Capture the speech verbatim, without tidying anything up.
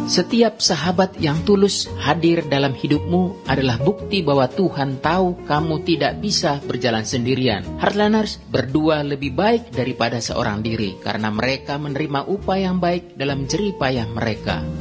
Setiap sahabat yang tulus hadir dalam hidupmu adalah bukti bahwa Tuhan tahu kamu tidak bisa berjalan sendirian. Heartlanders, berdua lebih baik daripada seorang diri karena mereka menerima upah yang baik dalam jerih payah mereka.